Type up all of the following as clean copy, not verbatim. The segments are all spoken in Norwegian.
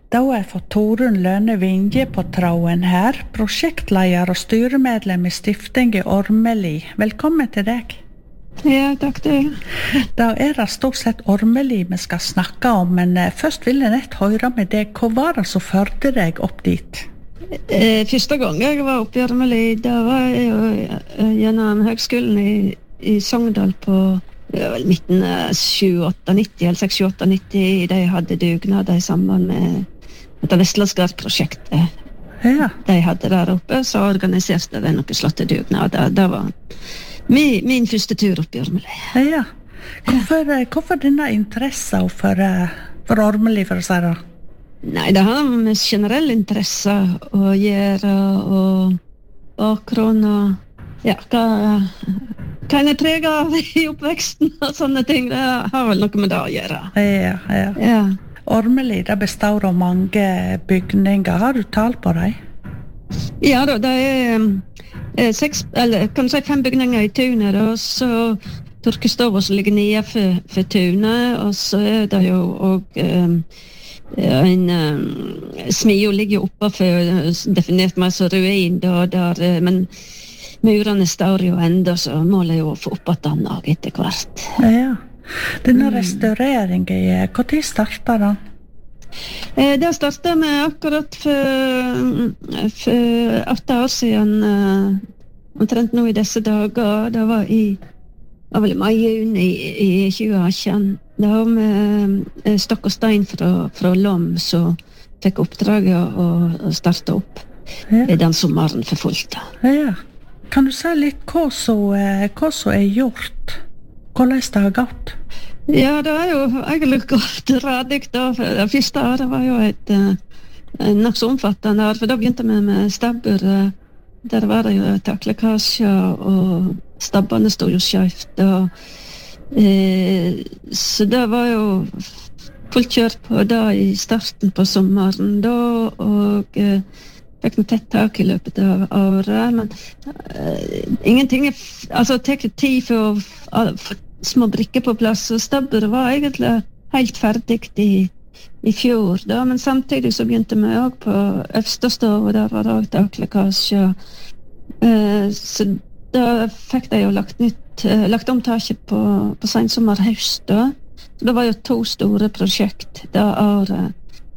Da har jeg fått Torunn Lønne Vinje på tråden her, prosjektleder og styremedlem i Stiftinget Ormeli. Velkommen til deg. Ja, takk du. Da det stort sett Ormeli vi skal snakke om, men først vil jeg nett høre med deg. Hva var det som førte deg opp dit? Første gang jeg var oppe i Ormeli, da var jeg jo gjennom høgskolen i Sogndal på midten av 87-90, eller 68-90, de hadde dugnader i samband med dette Vestlandsgard-prosjektet. Ja. De hadde der oppe, så organiserte de noen slottedugnader. Det var min første tur opp i Ormeli. Ja. Hvorfor denne interessen for Ormeli, for å si det? Nei, det har med generell interesse å gjøre, og bakgrunn, og ja, hva jeg preget av i oppveksten og sånne ting. Det har vel noe med det å gjøre. Ja. Ormeli, det består av mange bygninger. Har du tall på dem? Ja da, det er 5 bygninger i tunet, og så Torkestova som ligger nede for tunet, og så er det jo også en smio ligger oppe for definert meg som ruin, men murene står jo enda, så målet jo å få opp at den etter hvert. Ja. Denne restaureringen, hvor tid startet den? Det startet med akkurat for 8 år siden, omtrent nå i disse dager. Det var vel i mai-juni i 2018. Det var med Stokk og Stein fra Lom som fikk oppdraget å starte opp den sommeren for fullt. Ja. Kan du si litt hva som gjort? Hvordan det har gått? Ja, det jo egentlig gått radig da. Det første året var jo et nok så omfattende år, for da begynte vi med stabbur. Der var det jo taklekkasjer, og stabbene stod jo skjøft. Så det var jo fullt kjørt på da i starten på sommeren da, og fikk noe tett tak i løpet av året, men ingenting altså det tek tid for å få små brikker på plass, og stabburet var egentlig helt ferdig i fjor da, men samtidig så begynte vi også på Øvstestov, og der var det også taklekkasje, så da fikk de jo lagt om taket på sensommer-høst da. Det var jo 2 store prosjekt det året.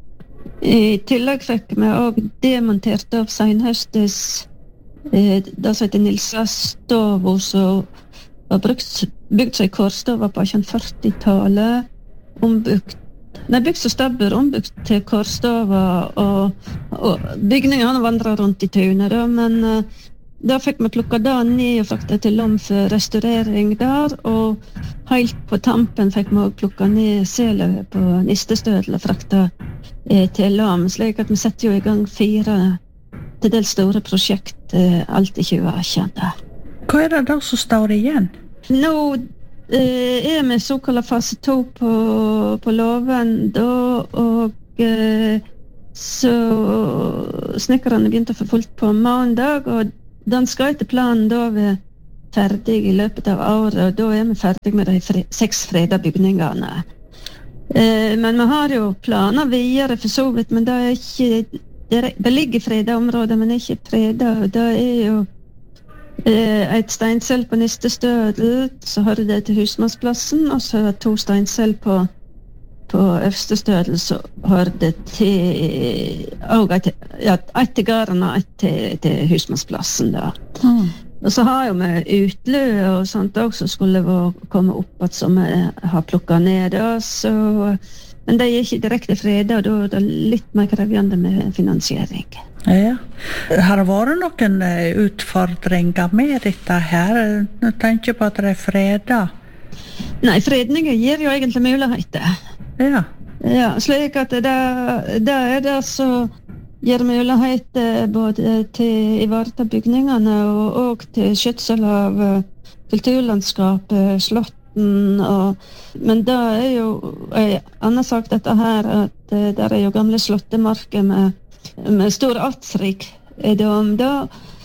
I tillegg fikk vi også demontert av senhøstes det som heter Nilsa Stovo, som var bygd seg korstova på 40-tallet, bygd som stabbur, ombygd til korstova, og bygningene vandret rundt i tunet da, men da fikk vi plukket det ned og fraktet til Lom for restaurering der, og helt på tampen fikk vi også plukket ned selet på Nistestødel og fraktet til Lom, slik at vi setter jo i gang 4 til dels store prosjekt alt i 2018. Hva det da som står igjen? Nå vi såkalt fase 2 på loven da, og så snekkerne begynte å få fullt på mandag, og den skal etter planen da være ferdig i løpet av året, og da vi ferdig med de 6 freda bygningene. Men vi har jo planer videre for så vidt, men det ligger i freda områder, men ikke freda, og det jo et steinsel på Nistestødel, så hører det til Husmannsplassen, og så 2 steinsel på Øvstestødel, så hører det til et til gården og et til Husmannsplassen da. Og så har jo vi utløp og sånt også, skulle komme opp at som vi har plukket ned da, men det ikke direkte fredag, og da det litt mer krevende med finansiering. Ja. Har det vært noen utfordringer med dette her? Nå tenker jeg på at det fredag. Nei, fredninger gir jo egentlig muligheter. Ja, slik at det det som gir muligheter både til å ivareta bygningene og til skjøtsel av kulturlandskapet, slotten, men det jo annen sak dette her, at det jo gamle slottemarker med stor artsrik om det,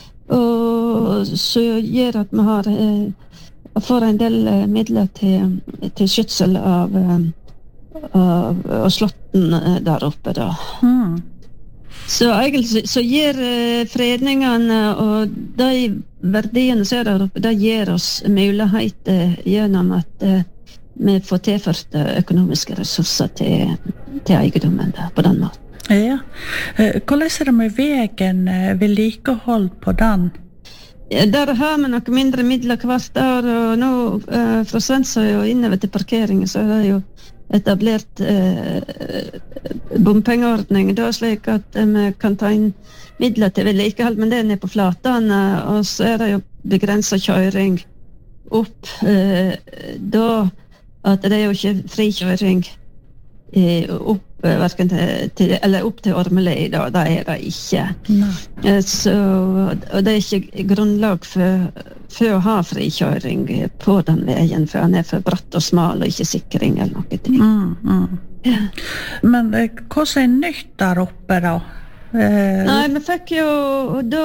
og så gjør at vi får en del midler til skjøtsel av av slotten der oppe da. Så egentlig så gir fredningene og de verdiene som der oppe, det gir oss muligheter gjennom at vi får tilført økonomiske ressurser til eiendommen på den måten. Ja. Hvordan det med veien, vedlikehold på den? Der har vi noe mindre midler hvert år, og nå fra Svensøy og innover til parkeringen så det jo etablert bompengeordning, da slik at vi kan ta inn midler til vedlikehold, men det ned på flatene, og så det jo begrenset kjøring opp, da at det jo ikke frikjøring opp hverken eller opp til Ormeli da, det det ikke. Så, og det ikke grunnlag for å ha frikjøring på den veien, for den for bratt og smal og ikke sikring eller noe ting. Ja. Men hva nytt der oppe da? Nei, vi fikk jo da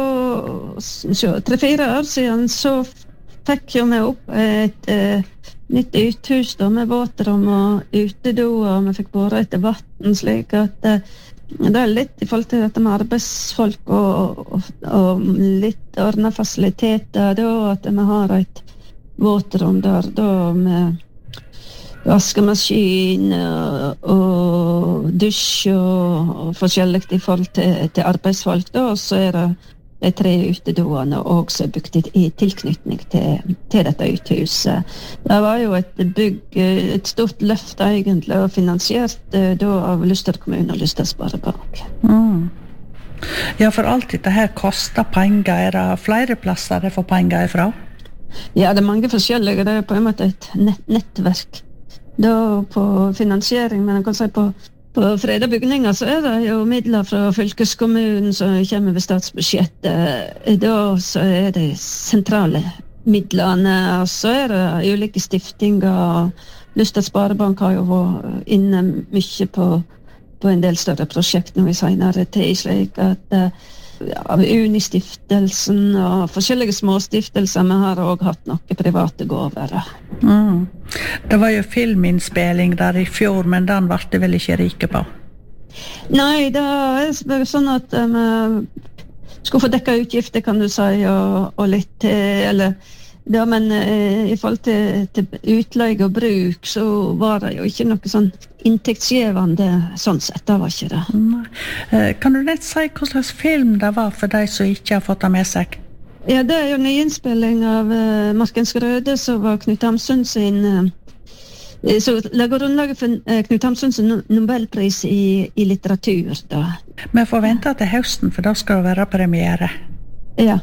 3-4 år siden så fikk jo vi opp et nytt uthus da, med våtrom og utedo, og vi fikk båret etter vatten, slik at det litt i forhold til dette med arbeidsfolk og litt ordnet fasiliteter, da, at vi har et våtrom der da, med vaskemaskin og dusj og forskjellig i forhold til arbeidsfolk, da, og så det de 3 utedoene også bygd i tilknytning til dette uthuset. Det var jo et stort løft egentlig, og finansiert da av Luster kommune og Luster Sparebank. Ja, for alt dette her koster penger. Det flere plasser det får penger ifra? Ja, det mange forskjellige. Det på en måte et nettverk da på finansiering, men jeg kan si på freda bygninger så det jo midler fra fylkeskommunen som kommer ved statsbudsjettet. Da så det sentrale midlene, og så det ulike stiftinger. Luster Sparebank har jo vært inne mye på en del større prosjekt nå i senere tid, slik at av Unistiftelsen og forskjellige småstiftelser, vi har også hatt noen private gåver. Det var jo filminnspilling der i fjor, men den var det vel ikke rike på? Nei, det sånn at vi skulle få dekket utgifter, kan du si, og litt til, eller ja, men i forhold til utleie og bruk, så var det jo ikke noe sånn inntektsgivende sånn sett, det var ikke det. Kan du nett si hva slags film det var for de som ikke har fått det med seg? Ja, det jo nyinnspilling av Markens Grøde, som var Knut Hamsun sin, så lager grunnlaget for Knut Hamsun sin Nobelpris i litteratur da. Vi får vente til høsten, for da skal det være premiere. Ja.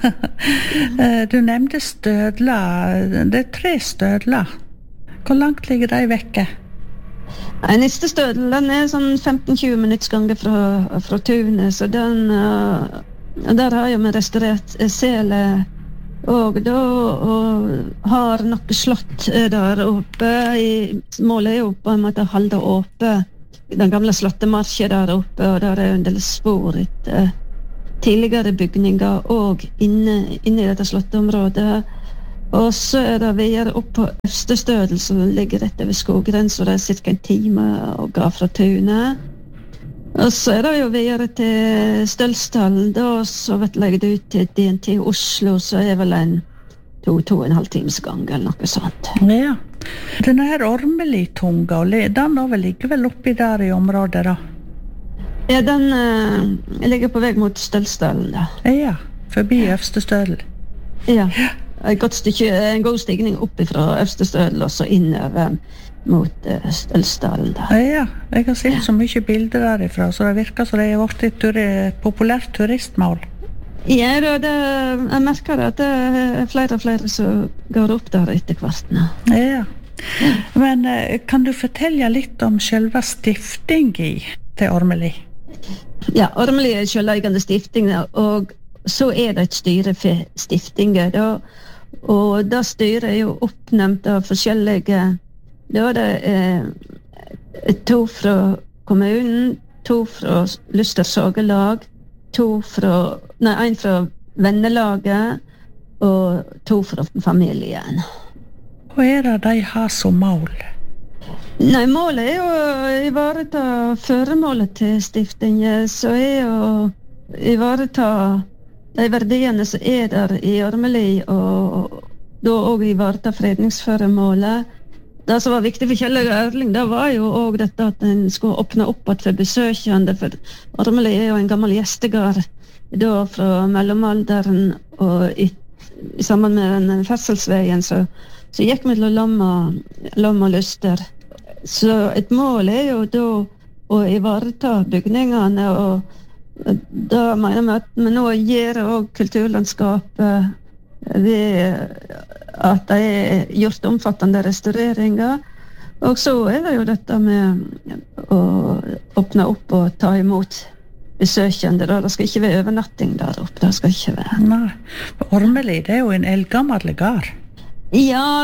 Du nevnte stødler. Det 3 stødler. Hvor langt ligger de vekke? Neste stødlen sånn 15-20 minutts gange fra tunet, så den der har jo vi restaurert sele og da og har noe slott der oppe. Målet jo på en måte å holde oppe den gamle slottemarken der oppe, og der jo en del spor etter tidligere bygninger og inne i dette slottområdet. Og så det videre opp på Østestødel, som ligger rett over skoggrensen, og det cirka en time å gå fra tunet. Og så det jo videre til Stølsdalen, da, så vet jeg det ut til DNT Oslo, så vel en 2,5 times gang, eller noe sånt. Ja. Denne her Ormeli-tunga, den da vel ligger vel oppi der i området da? Ja, den ligger på vei mot Stølsdalen da. Ja, forbi Østestødel. Ja, en god stigning opp fra Østestødel og så innover mot Stølsdalen da. Ja, jeg har sett så mye bilder derifra, så det virker som det har vært et populært turistmål. Ja, jeg merker at det flere og flere som går opp der etter hvert nå. Ja, men kan du fortelle litt om selve stiftingen til Ormeli? Ja, Ormeli selveiende stifting, og så det et styre for stiftinger da, og da styret jo oppnevnt av forskjellige. Da det 2 fra kommunen, 2 fra Luster Sagelag, 1 fra vennelaget og 2 fra familien. Hva det de har som mål? Nei, målet jo å ivareta føremålet til stiftingen, så å ivareta de verdiene som der i Ormeli, og da også ivareta fredningsføremålet. Det som var viktig for Kjell Erling, det var jo også dette at en skulle åpne opp at for besøkende, for Ormeli jo en gammel gjestegard da fra mellomalderen, og sammen med den ferdselsveien så gikk vi til lam og lyster. Så et mål jo da å ivareta bygningene, og da mener vi at vi nå gir også kulturlandskapet ved at det gjort omfattende restaureringer. Og så det jo dette med å åpne opp og ta imot besøkende. Det skal ikke være overnatting der oppe. Det skal ikke være. Nei, Ormeli, det jo en eldgammel gard. Ja,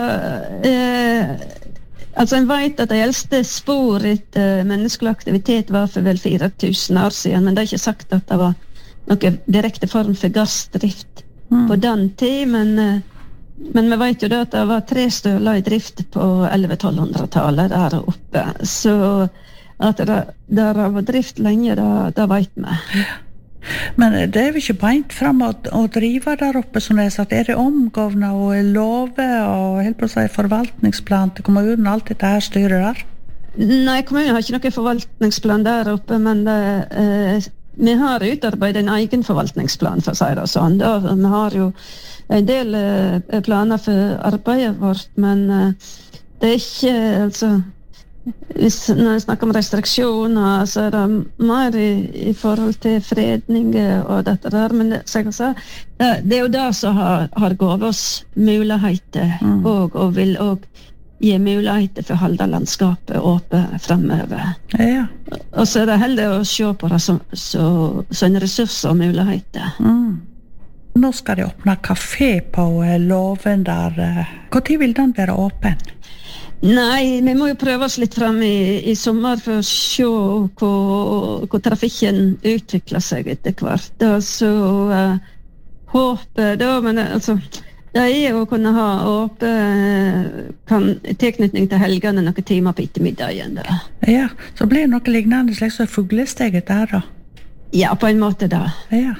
altså en vet at de eldste spor etter menneskelig aktivitet var for vel 4000 år siden, men det ikke sagt at det var noen direkte form for gardsdrift på den tid, men vi vet jo da at det var 3 støler i drift på 1100-1200-tallet der oppe, så at det har vært drift lenge, det vet vi. Men det jo ikke beint frem å drive der oppe, som det sagt. Det omgående og love og helt på å si forvaltningsplan til kommunen, alt dette her styrer der? Nei, kommunen har ikke noen forvaltningsplan der oppe, men vi har utarbeidet en egen forvaltningsplan, for å si det sånn. Vi har jo en del planer for arbeidet vårt, men det ikke, altså når jeg snakker om restriksjoner, så det mer i forhold til fredning og dette der, men som jeg sa, det jo det som har gått oss muligheter og vil også gi muligheter for å holde landskapet åpent fremover. Ja. Og så det heller å se på det som en ressurs og muligheter. Nå skal de åpne kafé på Låven der. Hvor tid vil den være åpen? Nei, vi må jo prøve oss litt frem i sommer for å se hvor trafikken utvikler seg etter hvert. Så håper da, men altså, det jo å kunne ha tilknytning til helgene noen timer på ettermiddagen. Da. Ja, så blir det noe lignende slik som fuglesteget der da? Ja, på en måte da. Ja.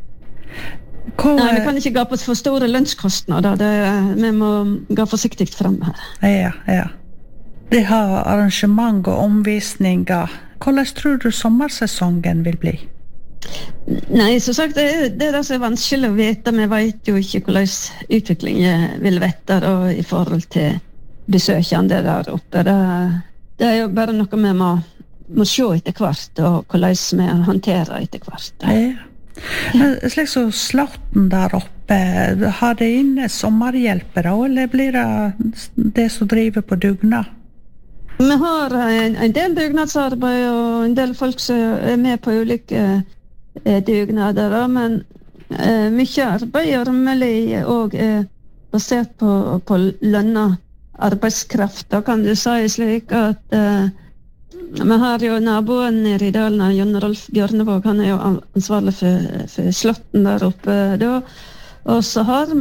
Nei, vi kan ikke gå på for store lønnskostnader. Vi må gå forsiktig frem her. Ja. De har arrangement og omvisninger. Hvordan tror du sommersesongen vil bli? Nei, som sagt, det som vanskelig å vite. Vi vet jo ikke hvordan utviklingen vil være i forhold til besøkende der oppe. Det jo bare noe vi må se etter hvert, og hvordan vi håndterer etter hvert. Ja. Slik så Slåtten der oppe, har det inne sommerhjelpere, eller blir det som driver på dugnad? Vi har en del dugnadsarbeid og en del folk som med på ulike dugnader, men mye arbeid i Ormeli og basert på lønna arbeidskraft. Da kan du si slik at vi har jo naboen nede i dalen, Jon Rolf Bjørnevåg, han jo ansvarlig for Slåtten der oppe da. Og så har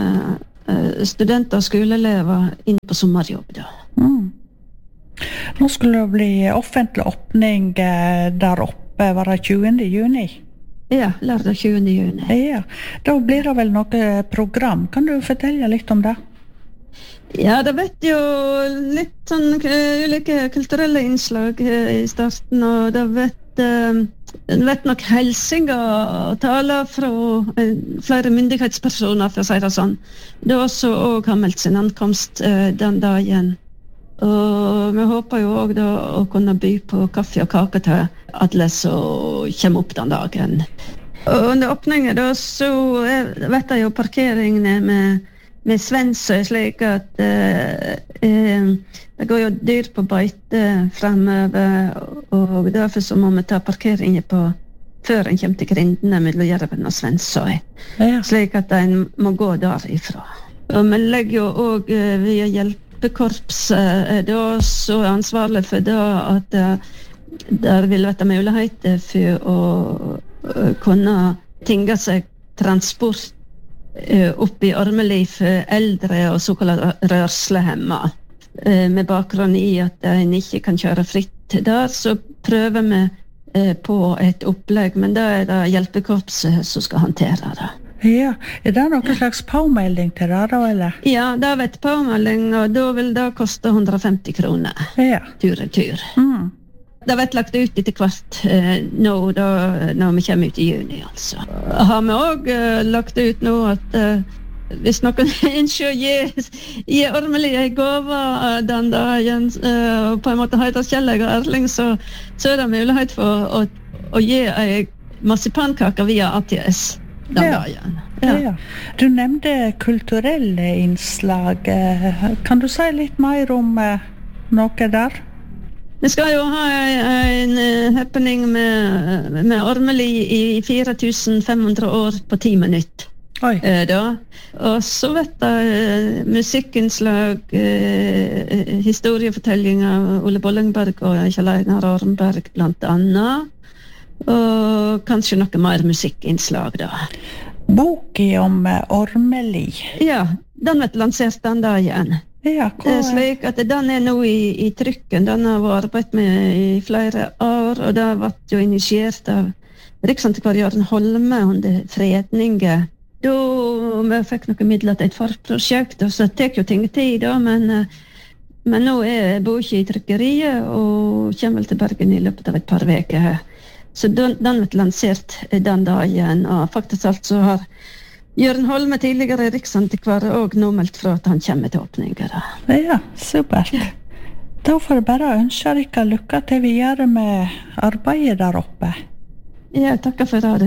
vi studenter og skoleelever inn på sommerjobb da. Nå skulle det bli offentlig åpning der oppe, var det 20. juni? Ja, lørdag 20. juni. Ja, da blir det vel noe program. Kan du fortelle litt om det? Ja, det vet jo litt sånn ulike kulturelle innslag i starten, og det vet nok hilsinger og taler fra flere myndighetspersoner, for å si det sånn. Det også også har meldt sin ankomst den dagen. Og vi håper jo også da å kunne by på kaffe og kake til alle som kommer opp den dagen. Og under åpningen da, så vet jeg jo parkeringene med Svensøy, slik at det går jo dyr på beite fremover, og derfor så må vi ta parkeringen før en kommer til grindene mellom Jerven og Svensøy, slik at en må gå derifra. Og vi legger jo også via hjelpekorpset da, så ansvarlig for det at der vil være muligheter for å kunne tinge seg transport opp i Ormeli for eldre og såkalt rørslehemma. med bakgrunn i at en ikke kan kjøre fritt der, så prøver vi på et opplegg, men da det hjelpekorpset som skal håndtere det. Ja, det noen slags påmelding til det da, eller? Ja, det vet påmelding, og da vil det koste 150 kroner. Ja. Tur. Det vet lagt ut etter hvert nå, når vi kommer ut i juni, altså. Har vi også lagt ut nå at hvis noen ønsker å gi Ormeli en gave den dagen, og på en måte heter Kjelleg og Erling, så det mulighet for å gi en marsipankake via ATS. Ja. Du nevnte kulturelle innslag. Kan du si litt mer om noe der? Vi skal jo ha en happening med Ormeli i 4500 år på 10 minutter. Da. Og så vet jeg musikkinnslag, historiefortellinger av Ole Bollingberg og Kjell Einar Ormberg blant annet. Og kanskje noe mer musikkinnslag da. Boken om Ormeli. Ja, den vet lansert den dagen. Ja, det slik at den nå i trykken. Den har vært arbeidet med i flere år, og det har vært jo initiert av Riksantikvar Jørgen Holme under fredningen. Da vi fikk noen midler til et forprosjekt, og så tek jo ting tid da, men nå boken i trykkeriet, og kommer vel til Bergen i løpet av et par veker. Så den ble lansert den dagen, og faktisk alt så har Jørgen Holme, tidligere riksantikvar, og nå meldt fra at han kommer til åpninger. Ja, supert. Da får jeg bare ønske dere lykke til videre med arbeidet der oppe. Ja, takker for det.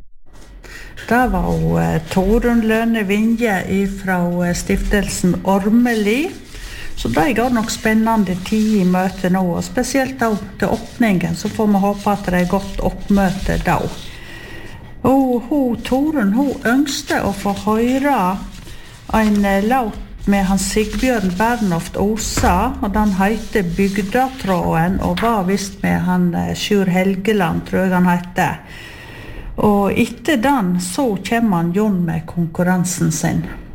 Det var Torunn Lønne Vinje fra stiftelsen Ormeli. Så det går nok spennende tid i møtet nå, og spesielt da til åpningen, så får vi håpe at det godt oppmøte da. Og Torunn, ønskte å få høre en låt med Hans Sigbjørn Bernhoft Osa, og den heter Bygdatråden, og var vist med han Sjur Helgeland, tror jeg han heter. Og etter den så kommer han Jon med konkurransen sin.